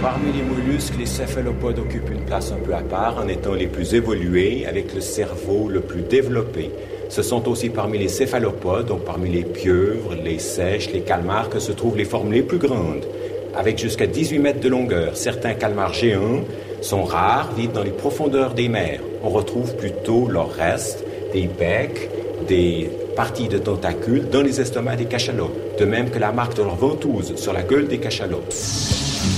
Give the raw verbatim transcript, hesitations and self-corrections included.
Parmi les mollusques, les céphalopodes occupent une place un peu à part en étant les plus évolués, avec le cerveau le plus développé. Ce sont aussi parmi les céphalopodes, donc parmi les pieuvres, les seiches, les calmars, que se trouvent les formes les plus grandes, avec jusqu'à dix-huit mètres de longueur. Certains calmars géants sont rares, vivent dans les profondeurs des mers. On retrouve plutôt leurs restes, des becs, des parties de tentacules dans les estomacs des cachalots, de même que la marque de leur ventouse sur la gueule des cachalots.